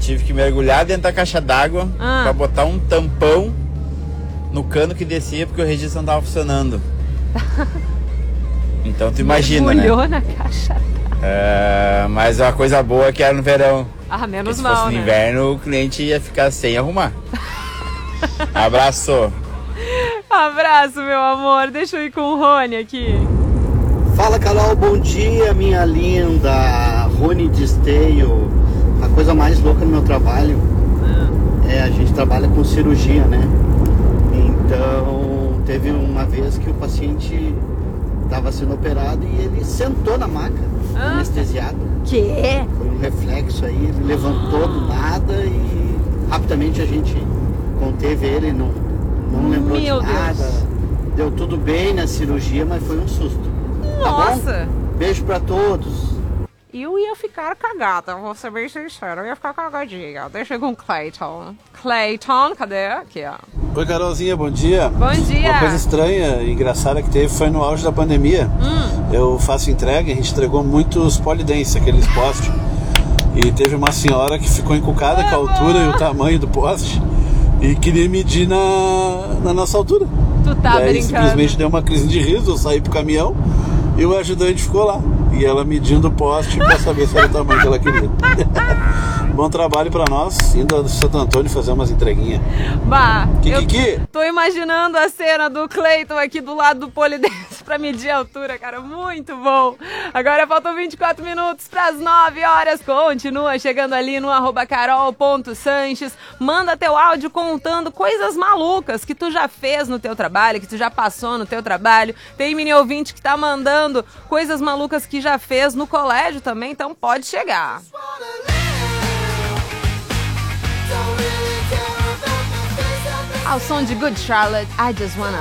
tive que mergulhar dentro da caixa d'água pra botar um tampão no cano que descia, porque o registro não tava funcionando. Então tu imagina, mergulhou, né? Na caixa d'água. Mas uma coisa boa é que era no verão. Menos se mal, fosse no inverno, o cliente ia ficar sem arrumar. Abraço. Abraço, meu amor. Deixa eu ir com o Rony aqui. Fala, Carol, bom dia, minha linda. Rony de Esteio. A coisa mais louca no meu trabalho a gente trabalha com cirurgia, né? Então, teve uma vez que o paciente estava sendo operado e ele sentou na maca, anestesiado. Que? Foi um reflexo aí, ele levantou do nada e rapidamente a gente conteve ele, não lembrou de nada. Deus. Deu tudo bem na cirurgia, mas foi um susto. Nossa! Tá bom? Beijo pra todos. Eu ia ficar cagada, vou ser bem sincera, eu ia ficar cagadinha. Deixa eu ir com o Clayton. Clayton, cadê? Aqui, ó. Oi, Carolzinha, bom dia. Bom dia. Uma coisa estranha e engraçada que teve foi no auge da pandemia. Eu faço entrega, a gente entregou muitos polidense, aqueles postes. E teve uma senhora que ficou encucada com a altura e o tamanho do poste e queria medir na nossa altura. Tu tá brincando? Simplesmente deu uma crise de riso, eu saí pro caminhão e o ajudante ficou lá. E ela medindo o poste pra saber se era o tamanho que ela queria. Bom trabalho pra nós, indo a Santo Antônio fazer umas entreguinhas. Bah, Kikiki. Tô imaginando a cena do Clayton aqui do lado do polidense pra medir a altura, cara, muito bom. Agora faltam 24 minutos pras 9 horas, continua chegando ali no @carol.sanches, manda teu áudio contando coisas malucas que tu já fez no teu trabalho, que tu já passou no teu trabalho. Tem mini ouvinte que tá mandando coisas malucas que já fez no colégio também, então pode chegar. Ao som de Good Charlotte, I Just Wanna